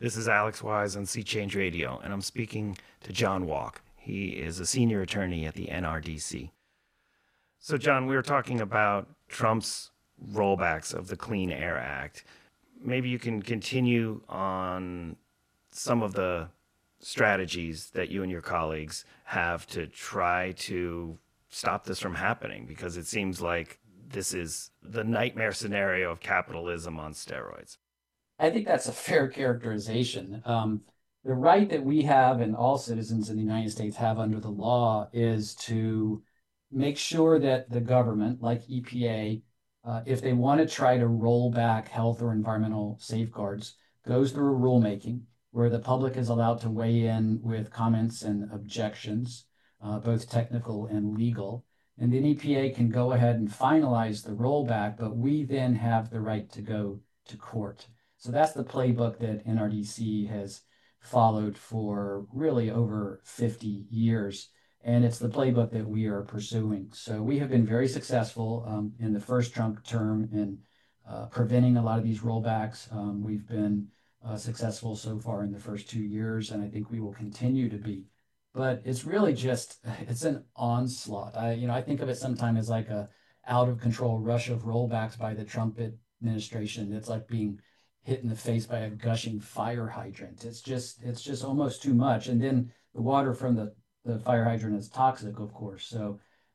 This is Alex Wise on Sea Change Radio, and I'm speaking to John Walk. He is a senior attorney at the NRDC. So, John, we were talking about Trump's rollbacks of the Clean Air Act. Maybe you can continue on some of the strategies that you and your colleagues have to try to stop this from happening, because it seems like this is the nightmare scenario of capitalism on steroids. I think that's a fair characterization. The right that we have and all citizens in the United States have under the law is to make sure that the government, like EPA, if they want to try to roll back health or environmental safeguards, goes through a rulemaking where the public is allowed to weigh in with comments and objections, both technical and legal. And then EPA can go ahead and finalize the rollback, but we then have the right to go to court. So that's the playbook that NRDC has followed for really over 50 years. And it's the playbook that we are pursuing. So we have been very successful in the first Trump term in preventing a lot of these rollbacks. We've been successful so far in the first 2 years, and I think we will continue to be. But it's really just, it's an onslaught. I think of it sometimes as like a out of control rush of rollbacks by the Trump administration. It's like being hit in the face by a gushing fire hydrant. It's just almost too much. And then the water from the fire hydrant is toxic, of course. So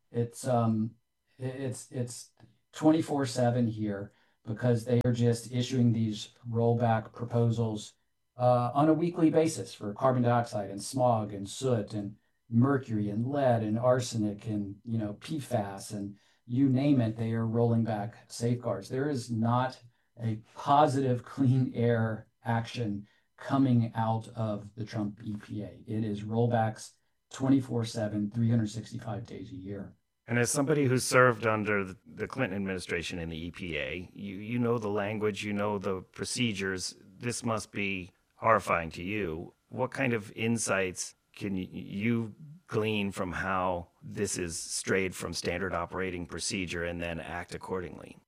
it's 24/7 here because they are just issuing these rollback proposals on a weekly basis for carbon dioxide and smog and soot and mercury and lead and arsenic and PFAS and you name it. They are rolling back safeguards. There is not a positive clean air action coming out of the Trump EPA. It is rollbacks 24/7, 365 days a year. And as somebody who served under the Clinton administration in the EPA, you know the language, you know the procedures. This must be horrifying to you. What kind of insights can you glean from how this is strayed from standard operating procedure and then act accordingly?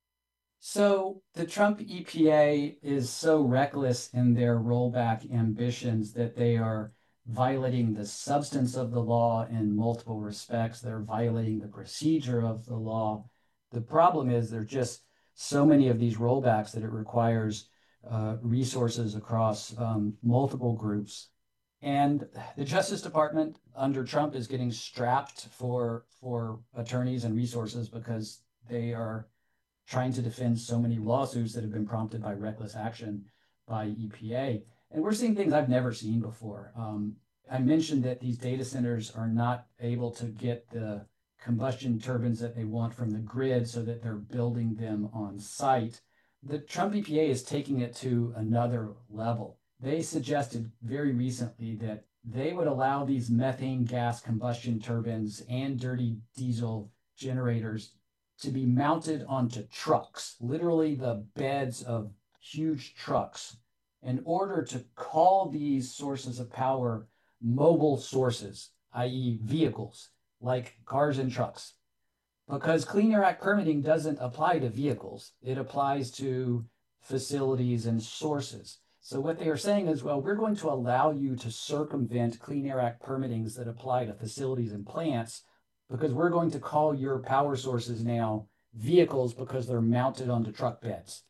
So the Trump EPA is so reckless in their rollback ambitions that they are violating the substance of the law in multiple respects. They're violating the procedure of the law. The problem is there are just so many of these rollbacks that it requires resources across multiple groups. And the Justice Department under Trump is getting strapped for attorneys and resources because they are trying to defend so many lawsuits that have been prompted by reckless action by EPA. And we're seeing things I've never seen before. I mentioned that these data centers are not able to get the combustion turbines that they want from the grid, so that they're building them on site. The Trump EPA is taking it to another level. They suggested very recently that they would allow these methane gas combustion turbines and dirty diesel generators to be mounted onto trucks, literally the beds of huge trucks, in order to call these sources of power mobile sources, i.e. vehicles, like cars and trucks. Because Clean Air Act permitting doesn't apply to vehicles. It applies to facilities and sources. So what they are saying is, well, we're going to allow you to circumvent Clean Air Act permittings that apply to facilities and plants because we're going to call your power sources now vehicles because they're mounted onto truck beds.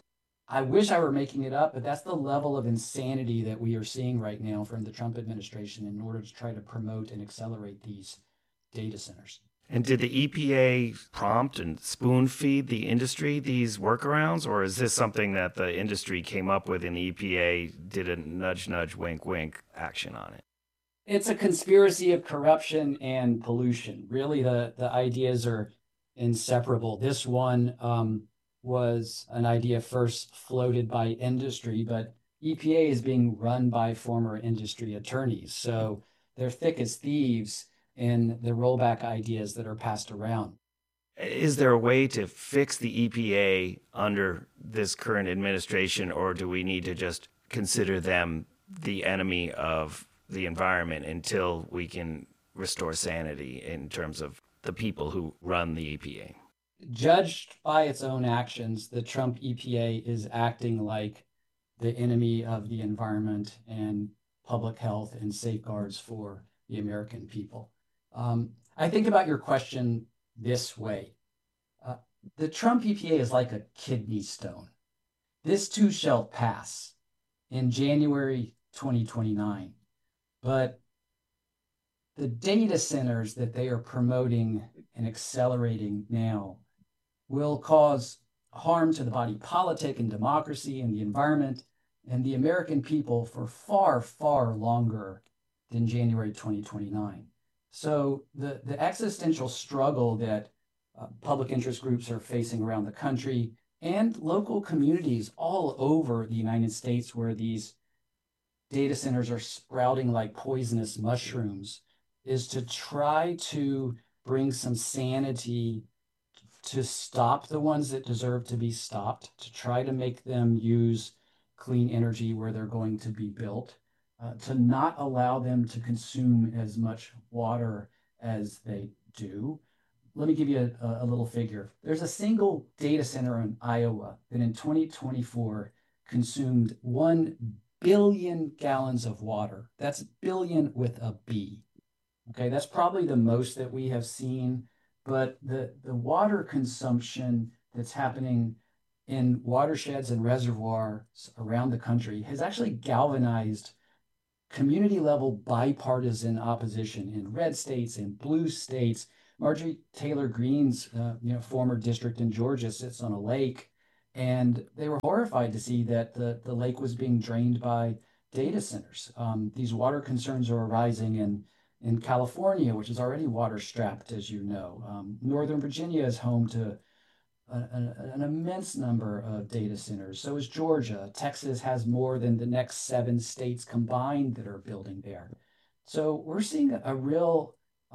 I wish I were making it up, but that's the level of insanity that we are seeing right now from the Trump administration in order to try to promote and accelerate these data centers. And did the EPA prompt and spoon feed the industry these workarounds, or is this something that the industry came up with and the EPA did a nudge, nudge, wink, wink action on it? It's a conspiracy of corruption and pollution. Really, the ideas are inseparable. This one was an idea first floated by industry, but EPA is being run by former industry attorneys. So they're thick as thieves in the rollback ideas that are passed around. Is there a way to fix the EPA under this current administration, or do we need to just consider them the enemy of the environment until we can restore sanity in terms of the people who run the EPA? Judged by its own actions, the Trump EPA is acting like the enemy of the environment and public health and safeguards for the American people. I think about your question this way. Uh, the Trump EPA is like a kidney stone. This too shall pass in January 2029. But the data centers that they are promoting and accelerating now will cause harm to the body politic and democracy and the environment and the American people for far, far longer than January 2029. So the existential struggle that public interest groups are facing around the country and local communities all over the United States where these data centers are sprouting like poisonous mushrooms is to try to bring some sanity to stop the ones that deserve to be stopped, to try to make them use clean energy where they're going to be built, to not allow them to consume as much water as they do. Let me give you a little figure. There's a single data center in Iowa that in 2024 consumed 1 billion gallons of water. That's billion with a B. Okay, that's probably the most that we have seen, but the water consumption that's happening in watersheds and reservoirs around the country has actually galvanized community level bipartisan opposition in red states and blue states. Marjorie Taylor Greene's former district in Georgia sits on a lake, and they were horrified to see that the lake was being drained by data centers. These water concerns are arising in California, which is already water strapped, as you know. Northern Virginia is home to an immense number of data centers. So is Georgia. Texas has more than the next 7 states combined that are building there. So we're seeing a real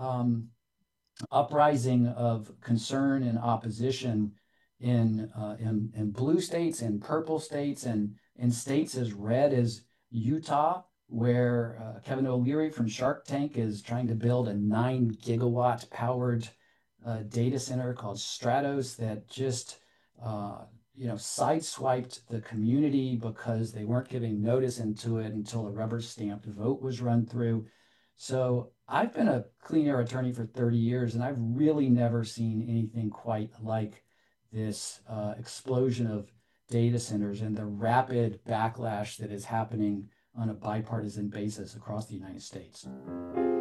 uprising of concern and opposition in blue states, in purple states, and in states as red as Utah, where Kevin O'Leary from Shark Tank is trying to build a 9 gigawatt powered data center called Stratos that just sideswiped the community because they weren't giving notice into it until a rubber stamped vote was run through. So I've been a clean air attorney for 30 years, and I've really never seen anything quite like this explosion of data centers and the rapid backlash that is happening on a bipartisan basis across the United States.